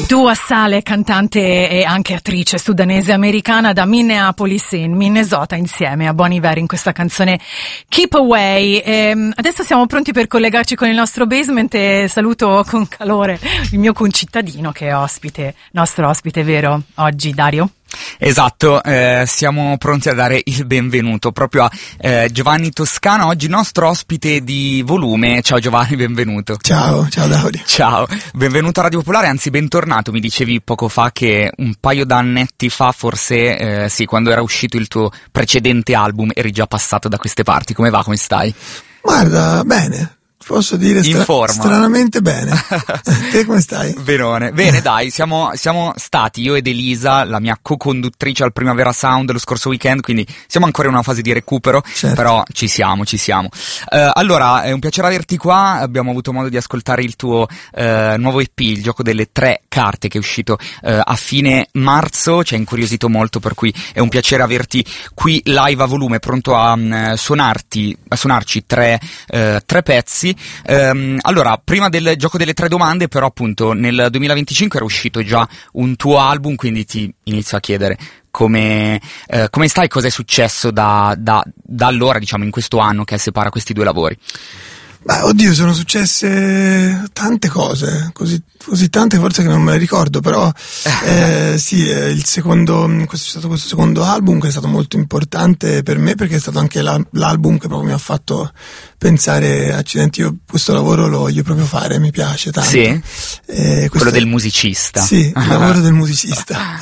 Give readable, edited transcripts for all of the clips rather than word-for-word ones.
Dua Saleh, cantante e anche attrice sudanese americana da Minneapolis in Minnesota, insieme a Bon Iver in questa canzone Keep Away. Adesso siamo pronti per collegarci con il nostro basement e saluto con calore il mio concittadino che è nostro ospite, vero oggi, Dario? Esatto, siamo pronti a dare il benvenuto proprio a Giovanni Toscano, oggi nostro ospite di volume. Ciao Giovanni, benvenuto. Ciao Dario. Ciao, benvenuto a Radio Popolare, anzi bentornato. Mi dicevi poco fa che un paio d'annetti fa, forse, sì, quando era uscito il tuo precedente album, eri già passato da queste parti. Come va, come stai? Guarda, bene. Posso dire stranamente bene. Te come stai? Bene, dai, siamo stati io ed Elisa, la mia co-conduttrice al Primavera Sound lo scorso weekend, quindi siamo ancora in una fase di recupero, certo. Però ci siamo. Allora, è un piacere averti qua, abbiamo avuto modo di ascoltare il tuo nuovo EP, il gioco delle 3 carte, che è uscito a fine marzo, ci ha incuriosito molto, per cui è un piacere averti qui live a volume, pronto a suonarci tre pezzi. Allora, prima del gioco delle 3 domande, però appunto nel 2025 era uscito già un tuo album, quindi ti inizio a chiedere come stai, cosa è successo da allora, diciamo, in questo anno che separa questi due lavori. Beh, oddio, sono successe tante cose, così tante forse che non me le ricordo, però sì, questo è stato questo secondo album che è stato molto importante per me, perché è stato anche l'album che proprio mi ha fatto pensare, accidenti, io questo lavoro lo voglio proprio fare, mi piace tanto. Sì? Quello del musicista. Sì, il lavoro del musicista.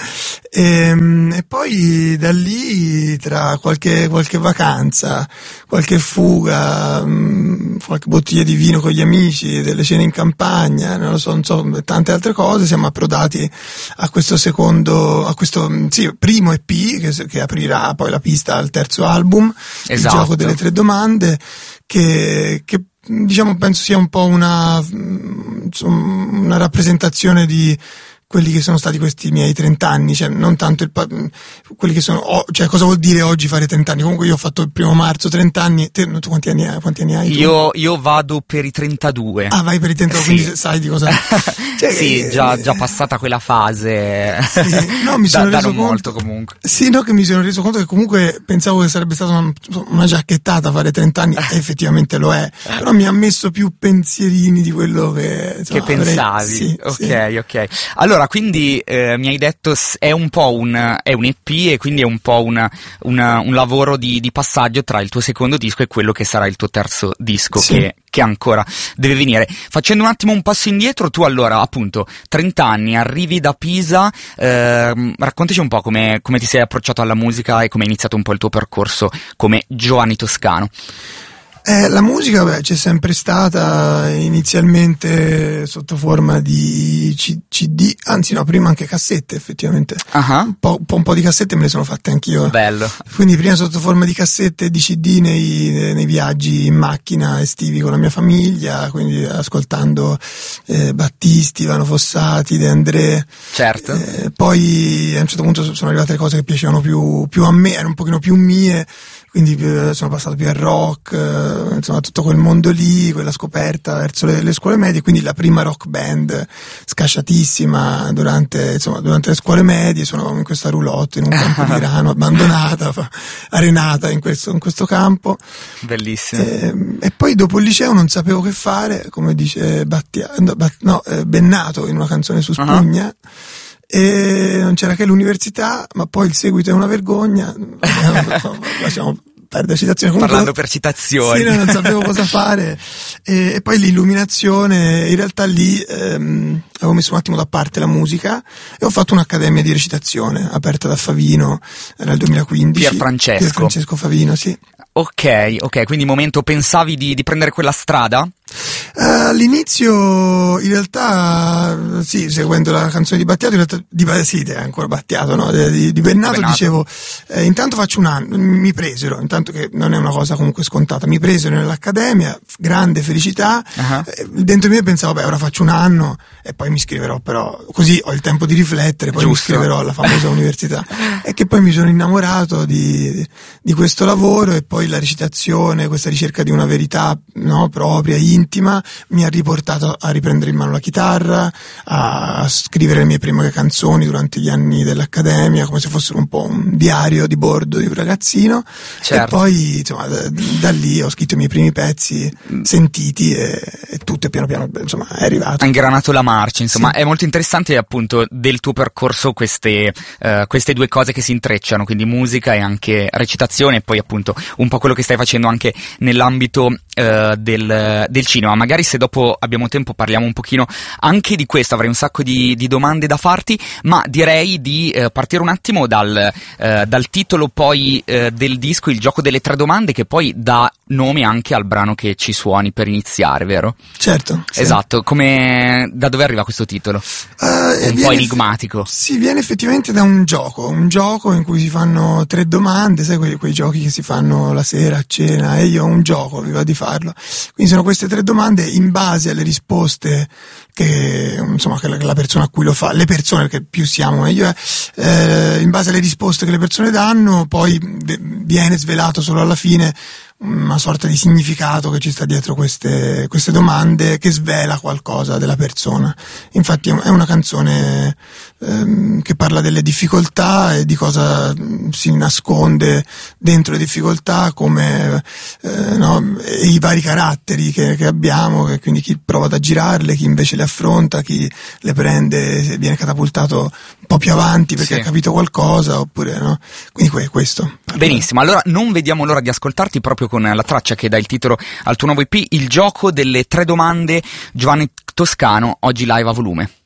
E poi da lì, tra qualche vacanza, qualche fuga, qualche bottiglia di vino con gli amici, delle cene in campagna, non so, tante altre cose, siamo approdati a questo primo EP che aprirà poi la pista al terzo album, esatto. Il gioco delle 3 domande, che diciamo penso sia un po' una rappresentazione di quelli che sono stati questi miei 30 anni, cioè non tanto quelli che sono, cioè cosa vuol dire oggi fare 30 anni? Comunque io ho fatto il 1 marzo 30 anni, tu quanti anni hai? Io vado per i 32. Ah, vai per i 32, sì. Quindi sai di cosa... Cioè, sì, già passata quella fase. Sì, no, mi sono reso conto, molto comunque. Sì, no, che mi sono reso conto che comunque pensavo che sarebbe stata una giacchettata fare 30 anni, e effettivamente lo è, però mi ha messo più pensierini di quello che pensavi. Sì, ok. Allora, quindi mi hai detto è un po' un EP, e quindi è un po' un lavoro di passaggio tra il tuo secondo disco e quello che sarà il tuo terzo disco, sì. che ancora deve venire. Facendo un attimo un passo indietro, tu allora appunto 30 anni, arrivi da Pisa, raccontaci un po' come ti sei approcciato alla musica e come è iniziato un po' il tuo percorso come Giovanni Toscano. La musica, c'è sempre stata, inizialmente sotto forma di CD, anzi no, prima anche cassette, effettivamente. Uh-huh. Un po' di cassette me le sono fatte anch'io. Bello. Quindi prima sotto forma di cassette e di CD nei viaggi in macchina estivi con la mia famiglia, quindi ascoltando Battisti, Ivano Fossati, De André. Certo. Poi a un certo punto sono arrivate le cose che piacevano più a me, erano un pochino più mie, quindi sono passato più al rock, insomma tutto quel mondo lì, quella scoperta verso le scuole medie, quindi la prima rock band scasciatissima durante le scuole medie, suonavamo in questa roulotte in un campo di grano, abbandonata, arenata in questo campo. Bellissimo. E poi dopo il liceo non sapevo che fare, come dice Bennato in una canzone su Spugna. Uh-huh. E non c'era che l'università, ma poi il seguito è una vergogna. Lasciamo perdere citazioni. Parlando per citazioni. Sì, non sapevo cosa fare. E poi l'illuminazione, in realtà lì avevo messo un attimo da parte la musica e ho fatto un'accademia di recitazione aperta da Favino nel 2015. Pier Francesco Favino, sì. Ok, quindi momento, pensavi di prendere quella strada? All'inizio, in realtà, sì, seguendo la canzone di Battiato, in realtà, sì, è ancora Battiato, no? Di Bennato, dicevo, intanto faccio un anno, mi presero, intanto che non è una cosa comunque scontata, mi presero nell'accademia, grande felicità, dentro di me pensavo, ora faccio un anno e poi mi iscriverò, però così ho il tempo di riflettere, poi Giusto. mi iscriverò alla famosa università. E che poi mi sono innamorato di questo lavoro, e poi la recitazione, questa ricerca di una verità, no, propria, intima, mi ha riportato a riprendere in mano la chitarra, a scrivere le mie prime canzoni durante gli anni dell'accademia, come se fossero un po' un diario di bordo di un ragazzino. Certo. E poi insomma da lì ho scritto i miei primi pezzi sentiti e tutto piano piano insomma è arrivato. Ha ingranato la marcia, insomma. Sì. È molto interessante appunto del tuo percorso queste due cose che si intrecciano, quindi musica e anche recitazione, e poi appunto un po' quello che stai facendo anche nell'ambito del cinema. Magari se dopo abbiamo tempo parliamo un pochino anche di questo, avrei un sacco di domande da farti, ma direi di partire un attimo dal titolo poi del disco, Il gioco delle 3 domande, che poi dà nome anche al brano che ci suoni per iniziare, vero? Certo. Sì. Esatto, da dove arriva questo titolo? Un po' enigmatico. Sì, viene effettivamente da un gioco in cui si fanno 3 domande, sai quei giochi che si fanno la sera a cena, e io ho un gioco, vi va di farlo. Quindi sono queste 3 domande in base alle risposte che la persona a cui lo fa, le persone, perché più siamo meglio è, in base alle risposte che le persone danno, poi viene svelato solo alla fine una sorta di significato che ci sta dietro queste domande, che svela qualcosa della persona. Infatti è una canzone che parla delle difficoltà e di cosa si nasconde dentro le difficoltà, come e i vari caratteri che abbiamo, che quindi chi prova ad aggirarle, chi invece le affronta, chi le prende viene catapultato un po' più avanti perché ha capito qualcosa, oppure no. Quindi questo. Benissimo, allora non vediamo l'ora di ascoltarti proprio con la traccia che dà il titolo al tuo nuovo EP, Il gioco delle 3 domande, Giovanni Toscano, oggi live a volume.